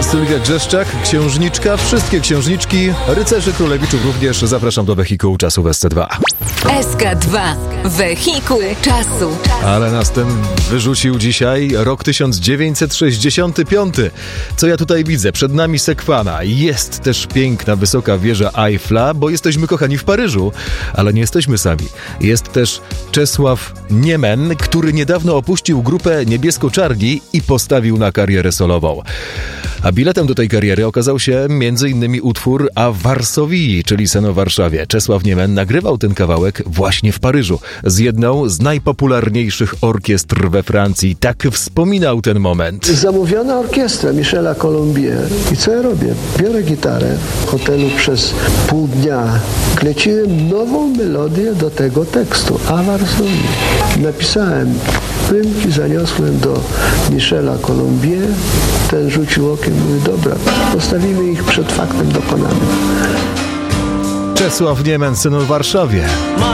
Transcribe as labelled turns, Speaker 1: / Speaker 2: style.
Speaker 1: Sylwia Grzeszczak, księżniczka, wszystkie księżniczki, rycerzy królewiczów również. Zapraszam do wehikułu czasu w SC2.
Speaker 2: SK2. Wehikuł czasu.
Speaker 1: Ale nas ten wyrzucił dzisiaj rok 1965. Co ja tutaj widzę? Przed nami Sekwana. Jest też piękna, wysoka wieża Eiffla, bo jesteśmy kochani w Paryżu. Ale nie jesteśmy sami. Jest też Czesław Niemen, który niedawno opuścił grupę Niebiesko-Czarni i postawił na karierę solową. A biletem do tej kariery okazał się m.in. utwór A Varsovii, czyli Sen o Warszawie. Czesław Niemen nagrywał ten kawałek właśnie w Paryżu z jedną z najpopularniejszych orkiestr we Francji. Tak wspominał ten moment.
Speaker 3: Zamówiona orkiestra Michela Colombier. I co ja robię? Biorę gitarę w hotelu przez pół dnia. Kleciłem nową melodię do tego tekstu. A Varsovii. Napisałem pymki, zaniosłem do Michela Colombier. Ten rzucił okiem i mówi, dobra, postawimy ich przed faktem dokonanym.
Speaker 1: Czesław Niemen, Sen o Warszawie.